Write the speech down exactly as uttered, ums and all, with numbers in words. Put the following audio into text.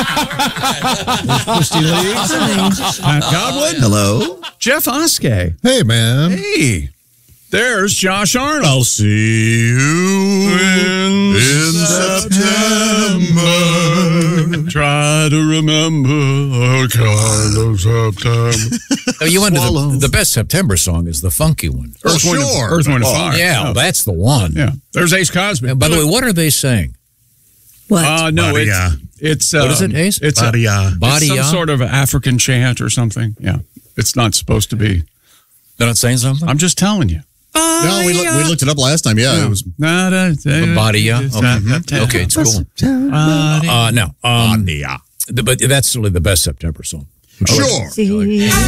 Christy Lee. Matt Godwin. Hello. Jeff Oskey. Hey, man. Hey. There's Josh Arnold. I'll see you in, in September. Try to remember a kind of September. Oh, you went to the, the best September song is the funky one. Earth, oh, Wind, sure. Earth, Wind, and Oh, Fire. yeah, Yeah. that's the one. Yeah. There's Ace Cosby. And by the way, what are they saying? What? Uh, no, Badia. it's, it's What is um, it, Ace? It's, a, Badia. it's Badia? some sort of African chant or something. Yeah. It's not supposed to be. They're not saying something? I'm just telling you. No, we, look, we looked it up last time. Yeah, Yeah. it was. Badia? Okay, okay, it's cool. Uh, no. Um, Badia. the- but that's really the best September song. Sure. See